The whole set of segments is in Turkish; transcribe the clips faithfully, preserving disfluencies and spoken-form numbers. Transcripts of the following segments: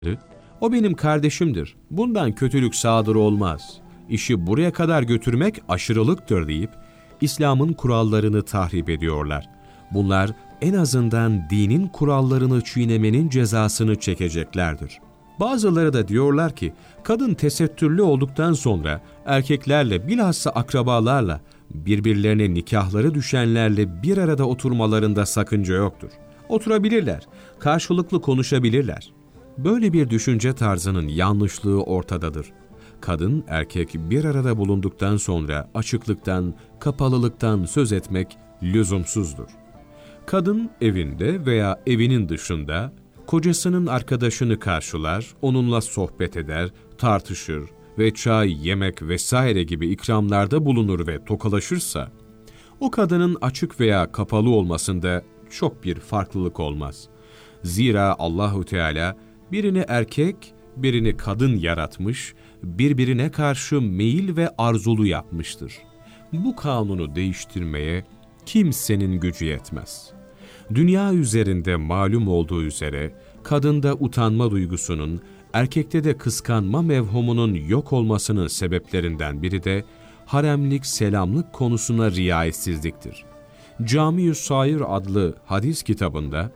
O benim kardeşimdir. Bundan kötülük sadır olmaz. İşi buraya kadar götürmek aşırılıktır deyip İslam'ın kurallarını tahrip ediyorlar. Bunlar en azından dinin kurallarını çiğnemenin cezasını çekeceklerdir. Bazıları da diyorlar ki kadın tesettürlü olduktan sonra erkeklerle bilhassa akrabalarla birbirlerine nikahları düşenlerle bir arada oturmalarında sakınca yoktur. Oturabilirler, karşılıklı konuşabilirler. Böyle bir düşünce tarzının yanlışlığı ortadadır. Kadın, erkek bir arada bulunduktan sonra açıklıktan, kapalılıktan söz etmek lüzumsuzdur. Kadın evinde veya evinin dışında kocasının arkadaşını karşılar, onunla sohbet eder, tartışır ve çay, yemek vesaire gibi ikramlarda bulunur ve tokalaşırsa, o kadının açık veya kapalı olmasında çok bir farklılık olmaz. Zira Allahu Teala birini erkek, birini kadın yaratmış, birbirine karşı meyil ve arzulu yapmıştır. Bu kanunu değiştirmeye kimsenin gücü yetmez. Dünya üzerinde malum olduğu üzere, kadında utanma duygusunun, erkekte de kıskanma mevhumunun yok olmasının sebeplerinden biri de haremlik, selamlık konusuna riayetsizliktir. Cami-ü Sair adlı hadis kitabında,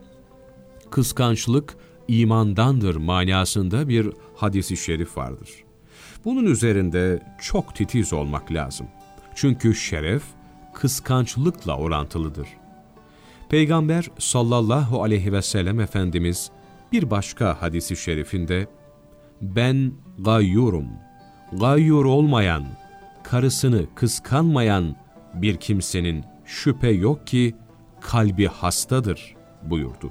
kıskançlık imandandır manasında bir hadis-i şerif vardır. Bunun üzerinde çok titiz olmak lazım. Çünkü şeref, kıskançlıkla orantılıdır. Peygamber sallallahu aleyhi ve sellem Efendimiz bir başka hadis-i şerifinde, ben gayyurum, gayyur olmayan, karısını kıskanmayan bir kimsenin şüphe yok ki kalbi hastadır buyurdu.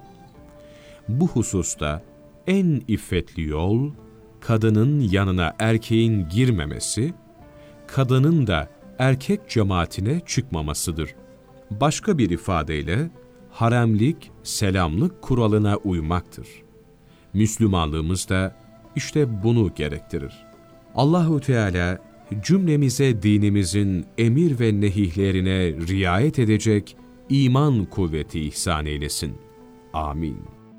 Bu hususta en iffetli yol, kadının yanına erkeğin girmemesi, kadının da erkek cemaatine çıkmamasıdır. Başka bir ifadeyle, haremlik, selamlık kuralına uymaktır. Müslümanlığımız da işte bunu gerektirir. Allahu Teala cümlemize dinimizin emir ve nehihlerine riayet edecek iman kuvveti ihsan eylesin. Amin.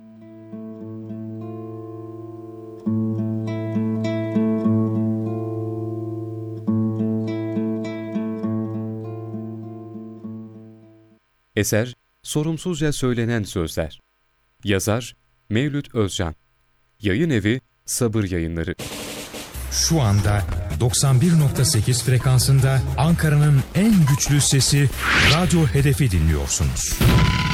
Eser, Sorumsuzca Söylenen Sözler. Yazar, Mevlüt Özcan. Yayın evi, Sabır Yayınları. Şu anda doksan bir nokta sekiz frekansında Ankara'nın en güçlü sesi Radyo Hedef'i dinliyorsunuz.